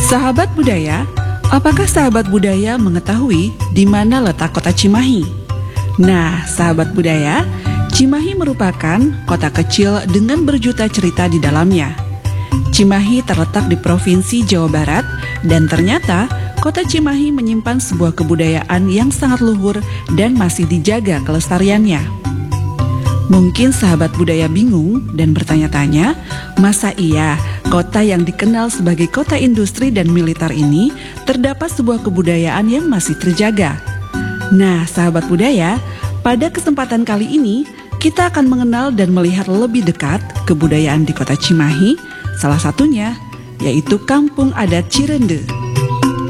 Sahabat budaya, apakah sahabat budaya mengetahui di mana letak kota Cimahi? Nah, sahabat budaya, Cimahi merupakan kota kecil dengan berjuta cerita di dalamnya. Cimahi terletak di Provinsi Jawa Barat dan ternyata kota Cimahi menyimpan sebuah kebudayaan yang sangat luhur dan masih dijaga kelestariannya. Mungkin sahabat budaya bingung dan bertanya-tanya, masa iya kota yang dikenal sebagai kota industri dan militer ini terdapat sebuah kebudayaan yang masih terjaga? Nah, sahabat budaya, pada kesempatan kali ini kita akan mengenal dan melihat lebih dekat kebudayaan di kota Cimahi, salah satunya yaitu Kampung Adat Cirende.